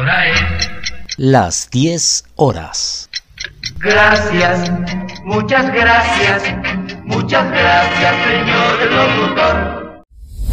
hora es las 10 horas. Gracias, muchas gracias, señor locutor.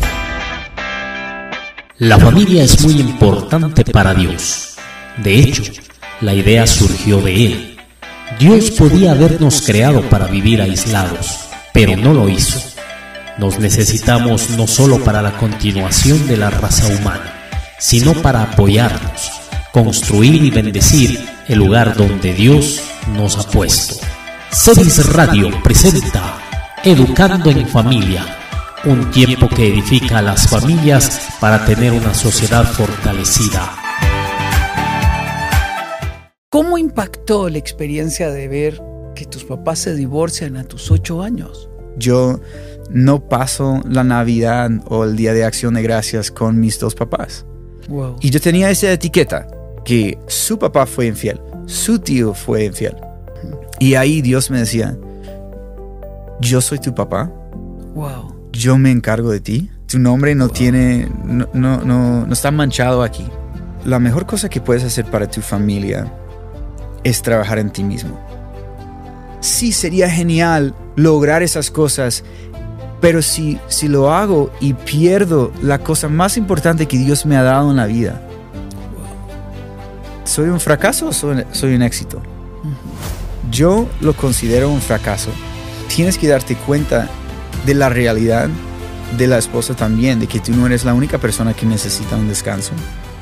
La familia es muy importante para Dios. De hecho, la idea surgió de Él. Dios podía habernos creado para vivir aislados, pero no lo hizo. Nos necesitamos no solo para la continuación de la raza humana, sino para apoyarnos, construir y bendecir el lugar donde Dios nos ha puesto. Cedis Radio presenta Educando en Familia, un tiempo que edifica a las familias para tener una sociedad fortalecida. ¿Cómo impactó la experiencia de ver que tus papás se divorcian a tus 8 años? Yo no paso la Navidad o el Día de Acción de Gracias con mis dos papás. Wow. Y yo tenía esa etiqueta, que su papá fue infiel, su tío fue infiel. Y ahí Dios me decía, yo soy tu papá. Wow. Yo me encargo de ti. Tu nombre no está manchado aquí. La mejor cosa que puedes hacer para tu familia es trabajar en ti mismo. Sí, sería genial lograr esas cosas, pero si lo hago y pierdo la cosa más importante que Dios me ha dado en la vida, ¿soy un fracaso o soy un éxito? Yo lo considero un fracaso. Tienes que darte cuenta de la realidad de la esposa también, de que tú no eres la única persona que necesita un descanso.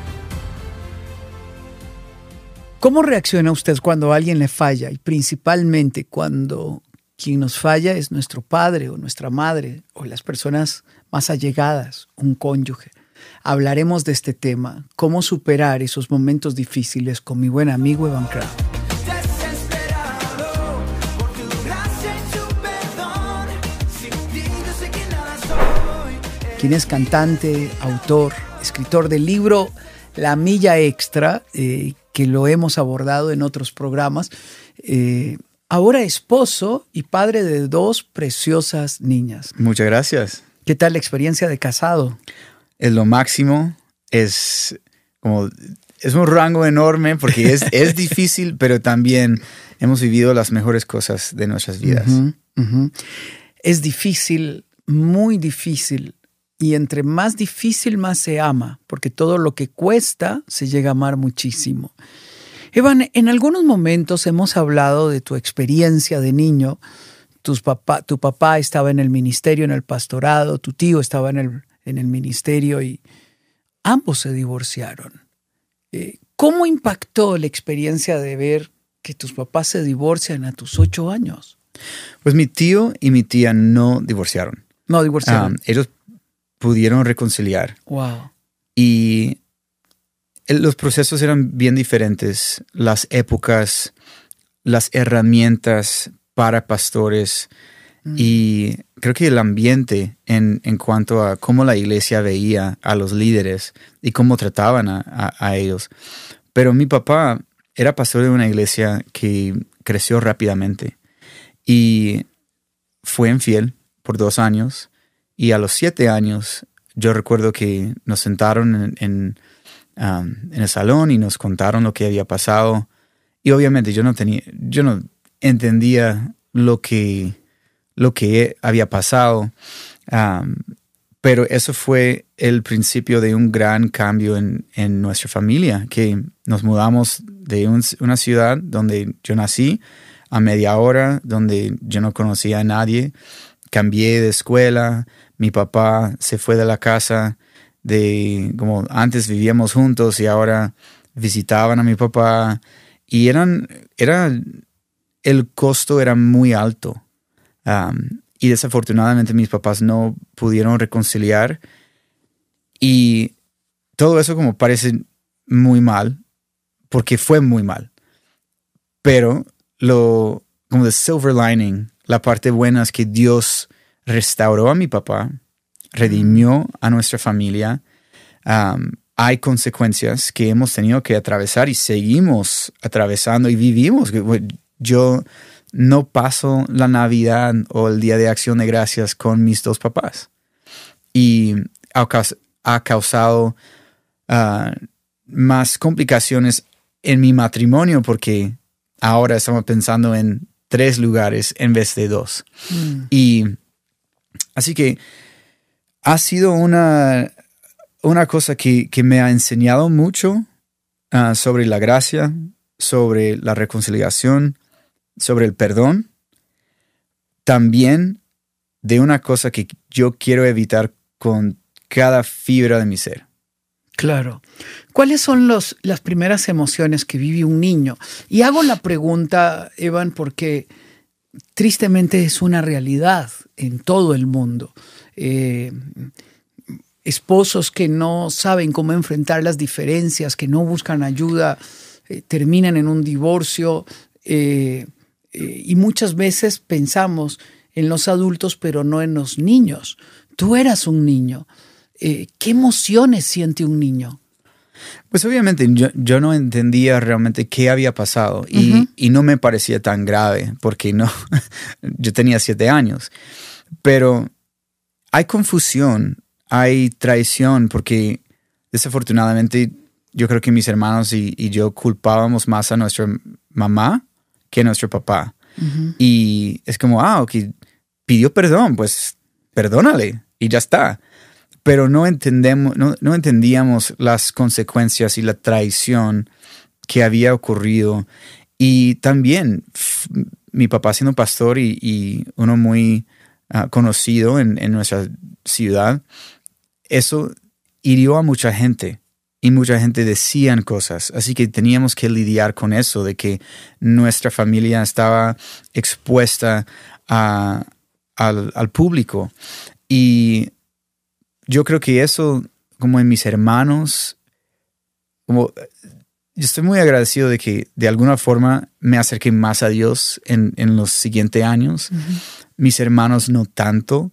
¿Cómo reacciona usted cuando alguien le falla? Y principalmente cuando quien nos falla es nuestro padre o nuestra madre o las personas más allegadas, un cónyuge. Hablaremos de este tema, cómo superar esos momentos difíciles con mi buen amigo Evan Kraft. Quien es cantante, autor, escritor del libro La Milla Extra, que lo hemos abordado en otros programas. Ahora esposo y padre de 2 preciosas niñas. Muchas gracias. ¿Qué tal la experiencia de casado? Es lo máximo. Es un rango enorme porque es difícil, pero también hemos vivido las mejores cosas de nuestras vidas. Es difícil, muy difícil. Y entre más difícil, más se ama, porque todo lo que cuesta se llega a amar muchísimo. Evan, en algunos momentos hemos hablado de tu experiencia de niño. Tu papá estaba en el ministerio, en el pastorado, tu tío estaba en el ministerio y ambos se divorciaron. ¿Cómo impactó la experiencia de ver que tus papás se divorcian a tus 8 años? Pues mi tío y mi tía no divorciaron. No divorciaron. Ellos pudieron reconciliar. Wow. Y los procesos eran bien diferentes. Las épocas, las herramientas para pastores y creo que el ambiente en cuanto a cómo la iglesia veía a los líderes y cómo trataban a ellos. Pero mi papá era pastor de una iglesia que creció rápidamente y fue infiel por 2 años. Y a los 7 años, yo recuerdo que nos sentaron en el salón y nos contaron lo que había pasado. Y obviamente yo no entendía lo que había pasado. Pero eso fue el principio de un gran cambio en nuestra familia, que nos mudamos de una ciudad donde yo nací a media hora, donde yo no conocía a nadie. Cambié de escuela. Mi papá se fue de la casa, como antes vivíamos juntos y ahora visitaban a mi papá. Y el costo era muy alto. Y desafortunadamente mis papás no pudieron reconciliar. Y todo eso como parece muy mal, porque fue muy mal. Pero como the silver lining, la parte buena es que Dios restauró a mi papá, redimió a nuestra familia. Hay consecuencias que hemos tenido que atravesar y seguimos atravesando y vivimos. Yo no paso la Navidad o el Día de Acción de Gracias con mis 2 papás. Y ha causado más complicaciones en mi matrimonio porque ahora estamos pensando en 3 lugares en vez de 2. Y así que ha sido una cosa que me ha enseñado mucho sobre la gracia, sobre la reconciliación, sobre el perdón. También de una cosa que yo quiero evitar con cada fibra de mi ser. Claro. ¿Cuáles son las primeras emociones que vive un niño? Y hago la pregunta, Evan, porque tristemente es una realidad en todo el mundo. Esposos que no saben cómo enfrentar las diferencias, que no buscan ayuda, terminan en un divorcio. Y muchas veces pensamos en los adultos, pero no en los niños. Tú eras un niño. ¿Qué emociones siente un niño? Pues obviamente yo no entendía realmente qué había pasado y no me parecía tan grave porque no, yo tenía 7 años. Pero hay confusión, hay traición porque desafortunadamente yo creo que mis hermanos y yo culpábamos más a nuestra mamá que a nuestro papá. Y es como, ok, pidió perdón, pues perdónale y ya está. Pero no entendíamos las consecuencias y la traición que había ocurrido. Y también mi papá siendo pastor y uno muy conocido en nuestra ciudad, eso hirió a mucha gente. Y mucha gente decían cosas. Así que teníamos que lidiar con eso, de que nuestra familia estaba expuesta al público. Y yo creo que eso, como en mis hermanos, yo estoy muy agradecido de que de alguna forma me acerqué más a Dios en los siguientes años. Mis hermanos no tanto.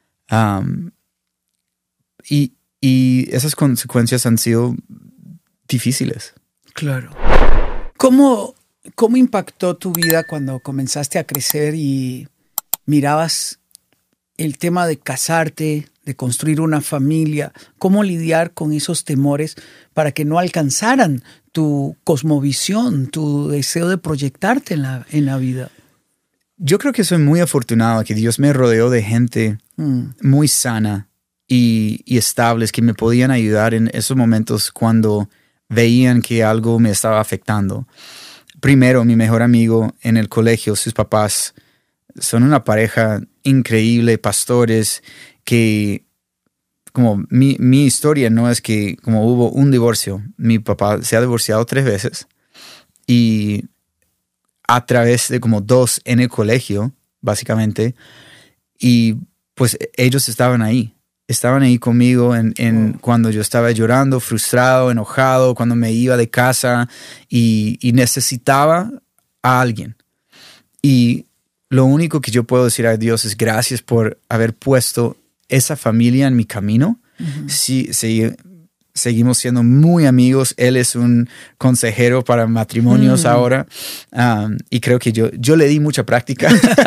Y esas consecuencias han sido difíciles. Claro. ¿Cómo impactó tu vida cuando comenzaste a crecer y mirabas el tema de casarte, de construir una familia? ¿Cómo lidiar con esos temores para que no alcanzaran tu cosmovisión, tu deseo de proyectarte en la vida? Yo creo que soy muy afortunado que Dios me rodeó de gente muy sana y estables que me podían ayudar en esos momentos cuando veían que algo me estaba afectando. Primero, mi mejor amigo en el colegio, sus papás son una pareja increíble, pastores, que como mi historia no es que como hubo un divorcio. Mi papá se ha divorciado 3 veces y a través de como 2 en el colegio, básicamente. Y pues ellos estaban ahí conmigo cuando yo estaba llorando, frustrado, enojado, cuando me iba de casa y necesitaba a alguien. Y lo único que yo puedo decir a Dios es gracias por haber puesto esa familia en mi camino. Sí, seguimos siendo muy amigos. Él es un consejero para matrimonios ahora. Y creo que yo le di mucha práctica.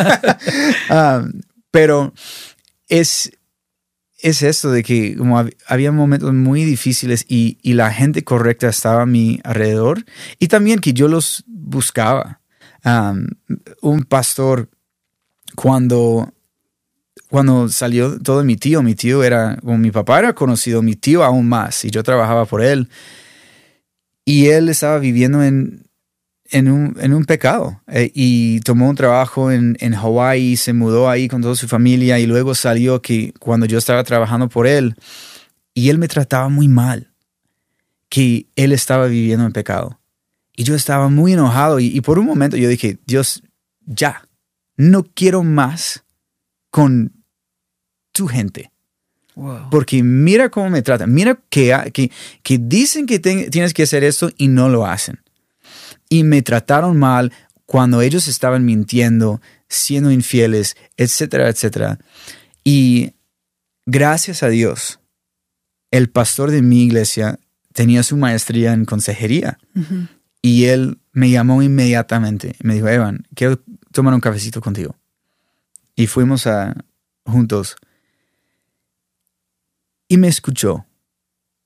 Pero es esto de que como había momentos muy difíciles y la gente correcta estaba a mi alrededor. Y también que yo los buscaba. Un pastor, cuando salió todo de mi tío era, como mi papá era conocido, mi tío aún más, y yo trabajaba por él. Y él estaba viviendo en un pecado y tomó un trabajo en Hawái, se mudó ahí con toda su familia y luego salió que cuando yo estaba trabajando por él y él me trataba muy mal, que él estaba viviendo en pecado. Y yo estaba muy enojado y por un momento yo dije, Dios, ya, no quiero más con tu gente. Wow. Porque mira cómo me tratan. Mira que dicen que tienes que hacer esto y no lo hacen. Y me trataron mal cuando ellos estaban mintiendo, siendo infieles, etcétera, etcétera. Y gracias a Dios, el pastor de mi iglesia tenía su maestría en consejería. Y él me llamó inmediatamente. Me dijo, Evan, quiero tomar un cafecito contigo. Y fuimos juntos. Y me escuchó.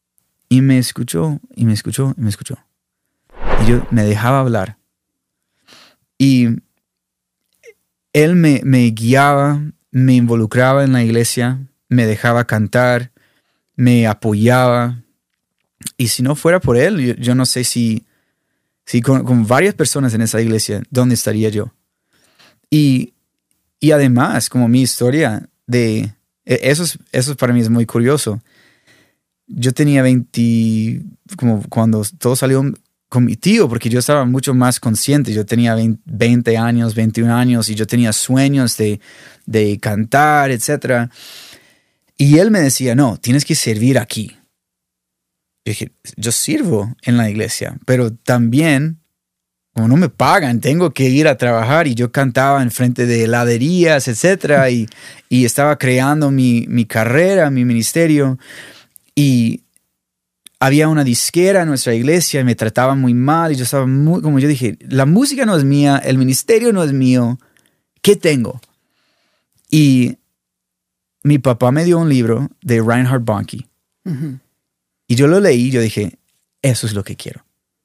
Y me escuchó, y me escuchó, y me escuchó. Y yo me dejaba hablar. Y él me guiaba, me involucraba en la iglesia, me dejaba cantar, me apoyaba. Y si no fuera por él, yo no sé si con varias personas en esa iglesia, ¿dónde estaría yo? Y además, como mi historia de... Eso para mí es muy curioso. Yo tenía 20... Como cuando todo salió con mi tío, porque yo estaba mucho más consciente. Yo tenía 20 años, 21 años, y yo tenía sueños de cantar, etc. Y él me decía, no, tienes que servir aquí. Yo dije, yo sirvo en la iglesia, pero también, como no me pagan, tengo que ir a trabajar. Y yo cantaba en frente de heladerías, etc. Y estaba creando mi carrera, mi ministerio. Y había una disquera en nuestra iglesia y me trataban muy mal. Y yo estaba muy, como yo dije, la música no es mía, el ministerio no es mío. ¿Qué tengo? Y mi papá me dio un libro de Reinhard Bonnke. Uh-huh. Y yo lo leí y yo dije, eso es lo que quiero.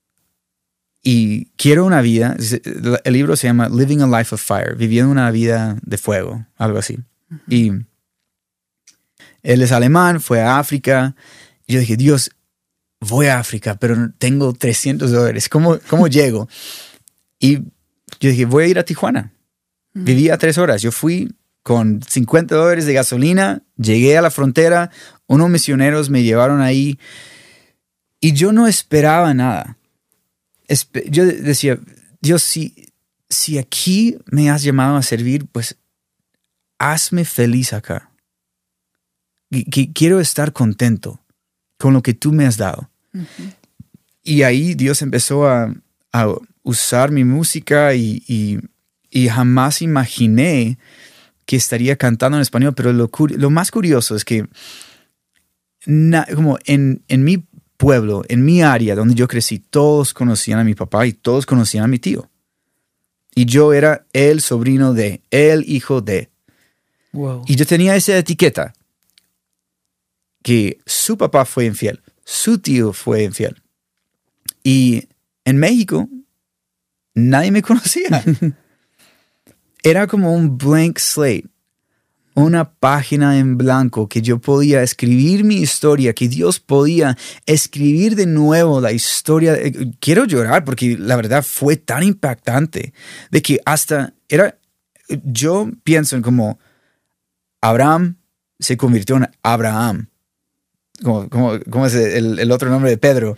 Y quiero una vida, el libro se llama Living a Life of Fire, viviendo una vida de fuego, algo así. Uh-huh. Y él es alemán, fue a África. Y yo dije, Dios, voy a África, pero tengo $300. ¿Cómo llego? Y yo dije, voy a ir a Tijuana. Uh-huh. Vivía 3 horas. Yo fui con $50 de gasolina, llegué a la frontera, unos misioneros me llevaron ahí y yo no esperaba nada. Yo decía, Dios, si aquí me has llamado a servir, pues hazme feliz acá. Quiero estar contento con lo que tú me has dado. Uh-huh. Y ahí Dios empezó a usar mi música y jamás imaginé que estaría cantando en español, pero lo más curioso es que como en mi pueblo, en mi área donde yo crecí, todos conocían a mi papá y todos conocían a mi tío. Y yo era el sobrino de, el hijo de. Wow. Y yo tenía esa etiqueta que su papá fue infiel, su tío fue infiel. Y en México nadie me conocía. Era como un blank slate, una página en blanco que yo podía escribir mi historia, que Dios podía escribir de nuevo la historia. Quiero llorar porque la verdad fue tan impactante de que yo pienso en como Abraham se convirtió en Abraham. ¿Cómo es el otro nombre de Pedro?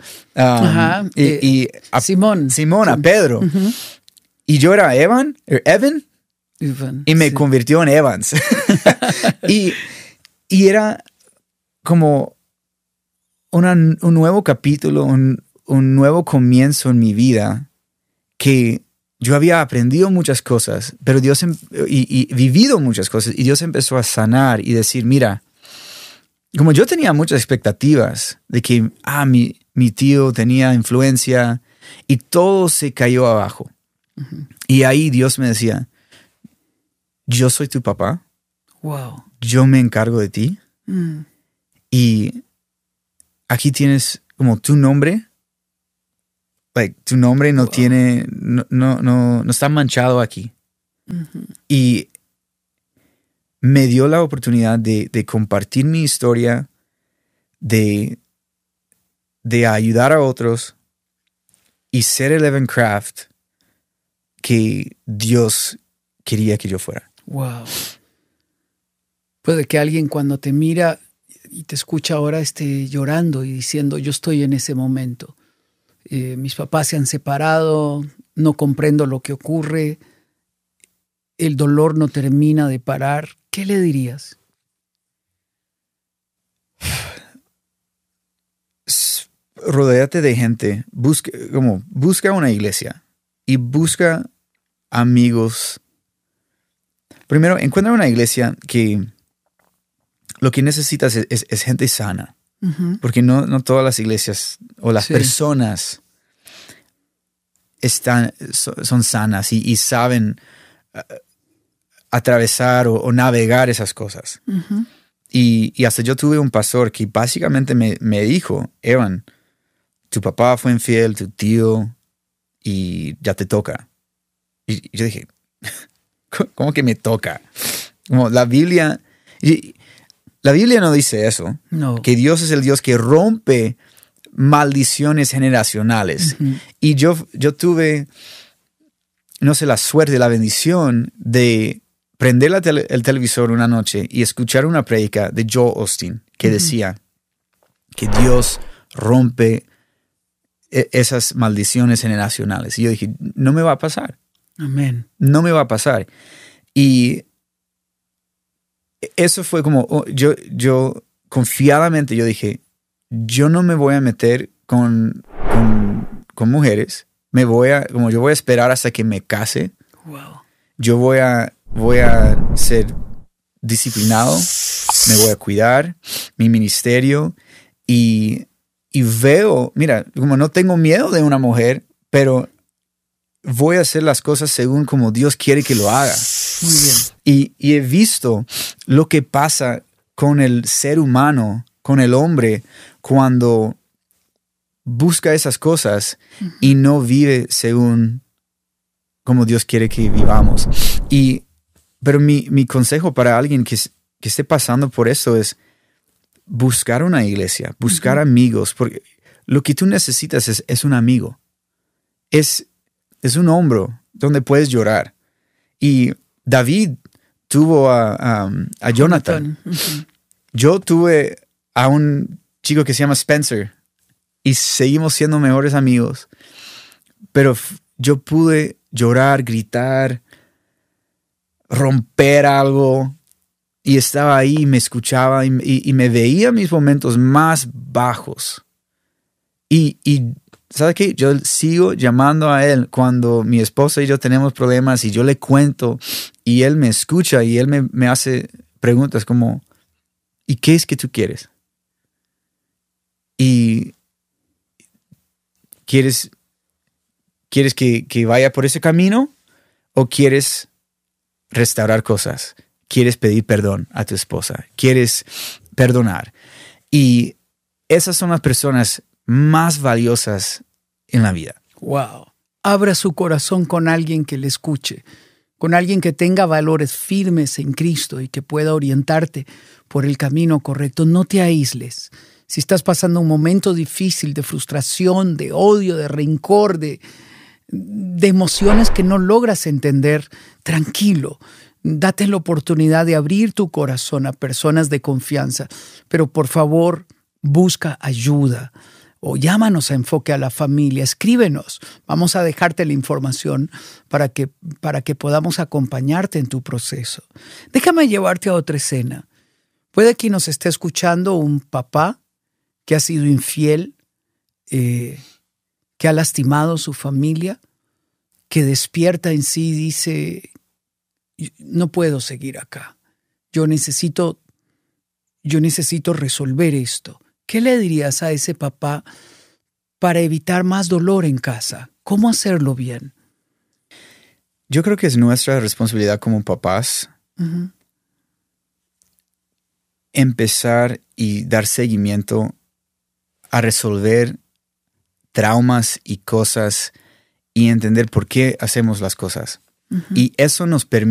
Simón a Pedro. Uh-huh. Y yo era Evan. Y me convirtió en Evans. y era como un nuevo capítulo, un nuevo comienzo en mi vida, que yo había aprendido muchas cosas, pero Dios y vivido muchas cosas, y Dios empezó a sanar y decir, mira, como yo tenía muchas expectativas de que mi tío tenía influencia y todo se cayó abajo. Uh-huh. Y ahí Dios me decía, yo soy tu papá. Wow. Yo me encargo de ti. Mm. Y aquí tienes como tu nombre. Tu nombre no tiene, no está manchado aquí. Uh-huh. Y me dio la oportunidad de compartir mi historia, de ayudar a otros y ser el Evan Craft que Dios quería que yo fuera. Wow. Puede que alguien cuando te mira y te escucha ahora esté llorando y diciendo, yo estoy en ese momento. Mis papás se han separado, no comprendo lo que ocurre, el dolor no termina de parar. ¿Qué le dirías? Rodéate de gente, busca una iglesia y busca amigos. Primero, encuentra una iglesia que lo que necesitas es gente sana. Uh-huh. Porque no todas las iglesias o las personas son sanas y saben atravesar o navegar esas cosas. Uh-huh. Y hasta yo tuve un pastor que básicamente me dijo, Evan, tu papá fue infiel, tu tío, y ya te toca. Y yo dije, ¿cómo que me toca? Como la Biblia no dice eso. No. Que Dios es el Dios que rompe maldiciones generacionales. Ujú. Y yo tuve, no sé, la suerte, la bendición de prender el televisor una noche y escuchar una prédica de Joel Osteen que decía que Dios rompe esas maldiciones generacionales. Y yo dije, no me va a pasar. Amén. No me va a pasar. Y eso fue como, yo confiadamente yo dije, yo no me voy a meter con mujeres. Yo voy a esperar hasta que me case. Wow. Yo voy a ser disciplinado, me voy a cuidar, mi ministerio y veo, mira, como no tengo miedo de una mujer, pero voy a hacer las cosas según como Dios quiere que lo haga. Muy bien. Y he visto lo que pasa con el ser humano, con el hombre, cuando busca esas cosas y no vive según como Dios quiere que vivamos. Pero mi consejo para alguien que esté pasando por esto es buscar una iglesia, buscar amigos, porque lo que tú necesitas es un amigo. Es un hombro donde puedes llorar. Y David tuvo a Jonathan. Yo tuve a un chico que se llama Spencer y seguimos siendo mejores amigos. Pero yo pude llorar, gritar, romper algo y estaba ahí y me escuchaba y me veía mis momentos más bajos. Y ¿sabes qué? Yo sigo llamando a él cuando mi esposa y yo tenemos problemas y yo le cuento y él me escucha y él me hace preguntas como, ¿y qué es que tú quieres? ¿Y quieres que vaya por ese camino o quieres restaurar cosas? ¿Quieres pedir perdón a tu esposa? ¿Quieres perdonar? Y esas son las personas más valiosas en la vida. Wow. Abra su corazón con alguien que le escuche, con alguien que tenga valores firmes en Cristo y que pueda orientarte por el camino correcto. No te aísles. Si estás pasando un momento difícil de frustración, de odio, de rencor, de emociones que no logras entender, tranquilo. Date la oportunidad de abrir tu corazón a personas de confianza, pero por favor, busca ayuda o llámanos a Enfoque a la Familia, escríbenos. Vamos a dejarte la información para que podamos acompañarte en tu proceso. Déjame llevarte a otra escena. Puede que nos esté escuchando un papá que ha sido infiel, que ha lastimado a su familia, que despierta en sí y dice, no puedo seguir acá. Yo necesito resolver esto. ¿Qué le dirías a ese papá para evitar más dolor en casa? ¿Cómo hacerlo bien? Yo creo que es nuestra responsabilidad como papás empezar y dar seguimiento a resolver traumas y cosas y entender por qué hacemos las cosas. Y eso nos permite